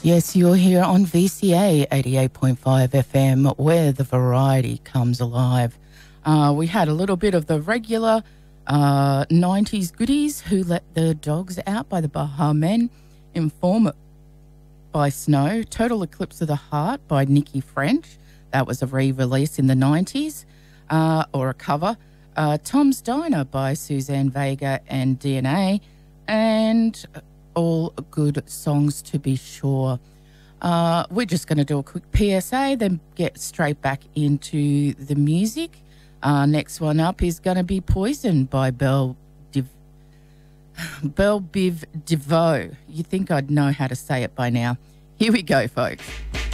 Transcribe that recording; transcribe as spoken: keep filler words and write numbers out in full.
Yes, you're here on V C A eighty-eight point five F M, where the variety comes alive. Uh, we had a little bit of the regular uh, nineties goodies, Who Let the Dogs Out by the Baha Men, Inform by Snow, Total Eclipse of the Heart by Nikki French. That was a re-release in the nineties, uh, or a cover. Uh, Tom's Diner by Suzanne Vega and D N A, and all good songs to be sure. Uh, we're just going to do a quick P S A, then get straight back into the music. Uh, next one up is going to be Poison by Belle Div- Belle Biv DeVoe. You think I'd know how to say it by now. Here we go, folks.